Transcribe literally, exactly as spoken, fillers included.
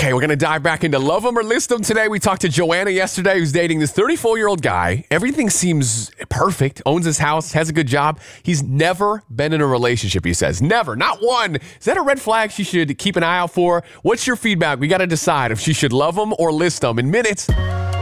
Okay, we're going to dive back into Love 'Em or List 'Em today. We talked to Joanna yesterday, who's dating this thirty-four-year-old guy. Everything seems perfect. Owns his house, has a good job. He's never been in a relationship, he says. Never. Not one. Is that a red flag she should keep an eye out for? What's your feedback? We got to decide if she should love him or list him in minutes.